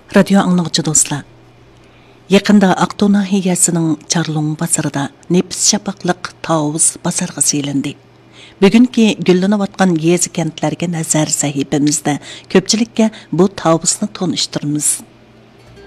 Radio anlıqçı dostlar. Yaqında Aqtau nahiyəsinin Charlong bazarında nefis şapaqlıq tavus bazarga selindi. Bugünkü güllanıvatqan yezi kentlərə nəzər sahibimizdə köpçilikə bu tavusni tonuşturmiz.